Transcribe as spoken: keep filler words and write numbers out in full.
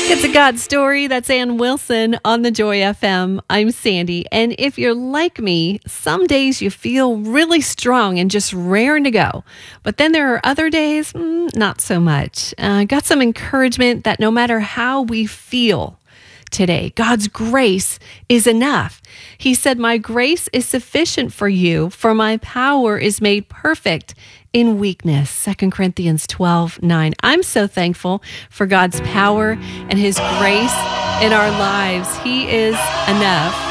It's a God story. That's Ann Wilson on the Joy F M. I'm Sandy. And if you're like me, some days you feel really strong and just raring to go. But then there are other days, mm, not so much. I uh, got some encouragement that no matter how we feel today, God's grace is enough. He said, "My grace is sufficient for you, for my power is made perfect in weakness." Second Corinthians twelve nine. I'm so thankful for God's power and his grace in our lives. He is enough.